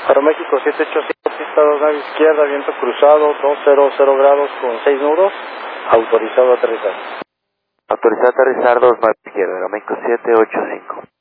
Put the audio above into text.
Aeroméxico 785, pista 2, nave izquierda, viento cruzado, 200 grados con 6 nudos, autorizado a aterrizar. Autorizado a aterrizar 2 nave izquierda, Aeroméxico 785.